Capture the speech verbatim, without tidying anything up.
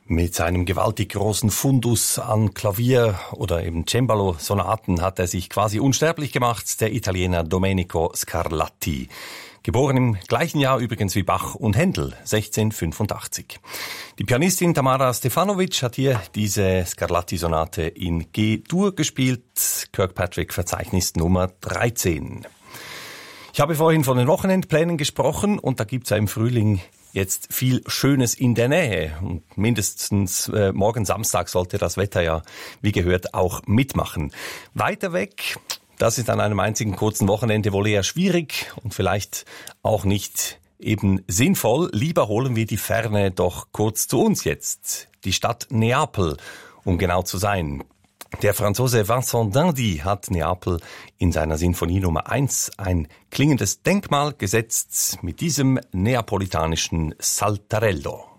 Mit seinem gewaltig großen Fundus an Klavier- oder eben Cembalo-Sonaten hat er sich quasi unsterblich gemacht, der Italiener Domenico Scarlatti. Geboren im gleichen Jahr übrigens wie Bach und Händel, sechzehnhundertfünfundachtzig. Die Pianistin Tamara Stefanovic hat hier diese Scarlatti-Sonate in G-Dur gespielt, Kirkpatrick-Verzeichnis Nummer dreizehn. Ich habe vorhin von den Wochenendplänen gesprochen und da gibt's ja im Frühling jetzt viel Schönes in der Nähe. Und mindestens äh, morgen Samstag sollte das Wetter ja, wie gehört, auch mitmachen. Weiter weg, das ist an einem einzigen kurzen Wochenende wohl eher schwierig und vielleicht auch nicht eben sinnvoll. Lieber holen wir die Ferne doch kurz zu uns jetzt. Die Stadt Neapel, um genau zu sein. Der Franzose Vincent d'Indy hat Neapel in seiner Sinfonie Nummer eins ein klingendes Denkmal gesetzt mit diesem neapolitanischen Saltarello.